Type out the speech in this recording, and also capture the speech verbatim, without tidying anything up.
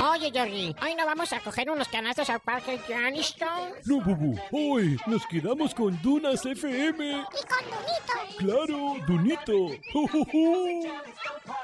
Oye, Jordi, hoy no vamos a coger unos canastos al parque Johnston. No, Bubu, hoy nos quedamos con Dunas F M. Y con Dunito. Claro, Dunito. ¡Jo, jo, jo!